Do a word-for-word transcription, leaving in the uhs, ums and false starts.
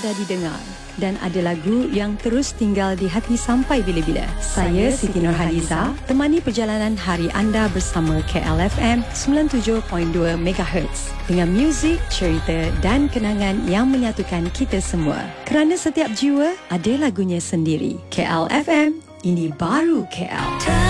mudah didengar dan ada lagu yang terus tinggal di hati sampai bila-bila. Saya Siti Nurhaliza, temani perjalanan hari anda bersama K L F M sembilan puluh tujuh perpuluhan dua megahertz dengan muzik, cerita dan kenangan yang menyatukan kita semua. Kerana setiap jiwa ada lagunya sendiri. K L F M, ini baru K L.